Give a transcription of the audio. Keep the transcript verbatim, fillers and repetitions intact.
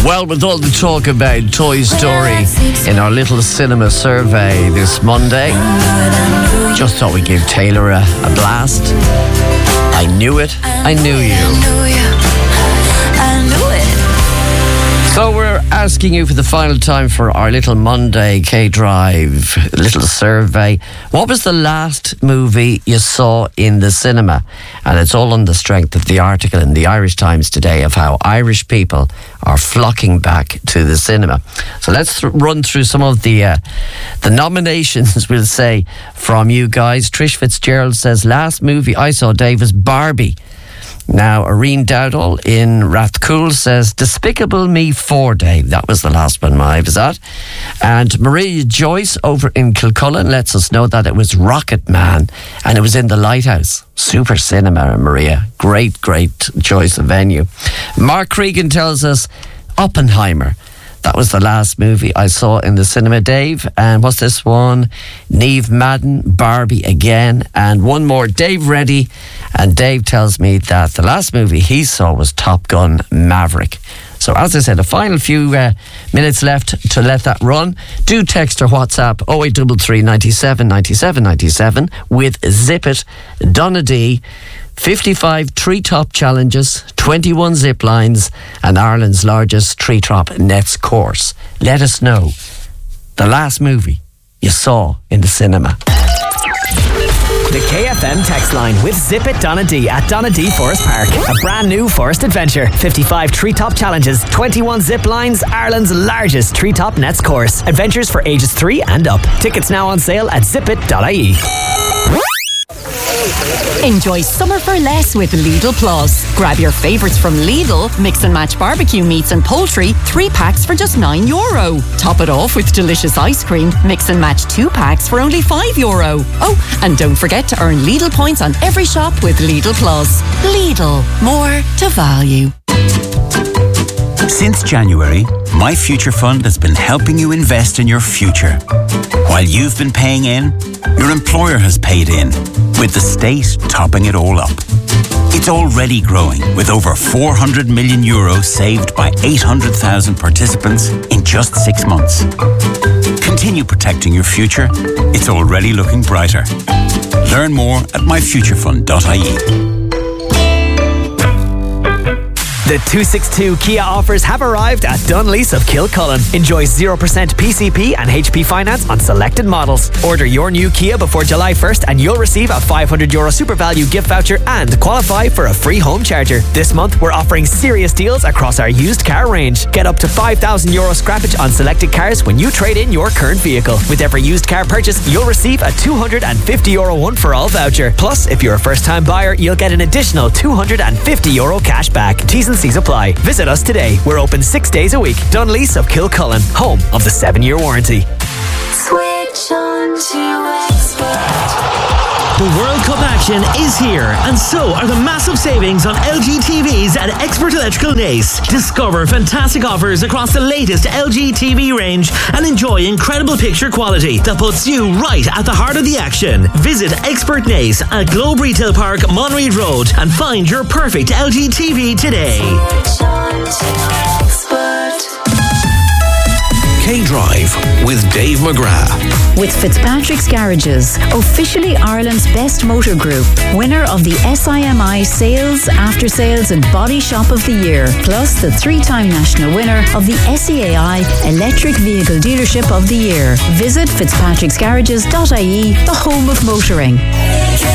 Well, with all the talk about Toy Story in our little cinema survey this Monday, just thought we'd give Taylor a, a blast. I knew it. I knew you. So we're asking you for the final time for our little Monday K-Drive little survey. What was the last movie you saw in the cinema? And it's all on the strength of the article in the Irish Times today of how Irish people are flocking back to the cinema. So let's th- run through some of the uh, the nominations, we'll say, from you guys. Trish Fitzgerald says, last movie I saw, Dave, was Barbie. Now, Irene Dowdall in Rathcoole says, Despicable Me four, Dave. That was the last one I was at. And Maria Joyce over in Kilcullen lets us know that it was Rocket Man and it was in the Lighthouse. Super cinema, Maria. Great, great choice of venue. Mark Cregan tells us Oppenheimer. That was the last movie I saw in the cinema, Dave. And what's this one? Neve Madden, Barbie again. And one more, Dave Reddy. And Dave tells me that the last movie he saw was Top Gun Maverick. So as I said, a final few uh, minutes left to let that run. Do text or WhatsApp oh eight three three, ninety-seven, ninety-seven, ninety-seven with Zip It, Donna D, fifty-five treetop challenges, twenty-one zip lines, and Ireland's largest treetop nets course. Let us know the last movie you saw in the cinema. The K F M text line with Zip It Donna D at Donna D Forest Park. A brand new forest adventure. fifty-five treetop challenges, twenty-one zip lines, Ireland's largest treetop nets course. Adventures for ages three and up. Tickets now on sale at zip it dot I E. Enjoy summer for less with Lidl Plus. Grab your favourites from Lidl, mix and match barbecue meats and poultry, three packs for just nine euro. Top it off with delicious ice cream, mix and match two packs for only five euro. Oh, and don't forget to earn Lidl points on every shop with Lidl Plus. Lidl, more to value. Since January, My Future Fund has been helping you invest in your future. While you've been paying in, your employer has paid in, with the state topping it all up. It's already growing, with over four hundred million euros saved by eight hundred thousand participants in just six months. Continue protecting your future. It's already looking brighter. Learn more at my future fund dot I E. The two sixty-two Kia offers have arrived at Dunlease of Kilcullen. Enjoy zero percent P C P and H P finance on selected models. Order your new Kia before July first and you'll receive a five hundred euro super value gift voucher and qualify for a free home charger. This month we're offering serious deals across our used car range. Get up to five thousand euro scrappage on selected cars when you trade in your current vehicle. With every used car purchase, you'll receive a two hundred fifty euro one for all voucher. Plus, if you're a first time buyer, you'll get an additional two hundred fifty euro cash back. T's and C's apply. Visit us today. We're open six days a week. Dunlease of Kilcullen, home of the seven year warranty. Switch on to Expert. The World Cup action is here, and so are the massive savings on L G T Vs at Expert Electrical Naas. Discover fantastic offers across the latest L G T V range and enjoy incredible picture quality that puts you right at the heart of the action. Visit Expert Naas at Globe Retail Park, Monreid Road, and find your perfect L G T V today. Switch on to Expert. K-Drive with Dave McGrath. With Fitzpatrick's Garages, officially Ireland's best motor group, winner of the S I M I Sales, After Sales and Body Shop of the Year, plus the three-time national winner of the S E A I Electric Vehicle Dealership of the Year. Visit fitzpatricks garages dot I E, the home of motoring.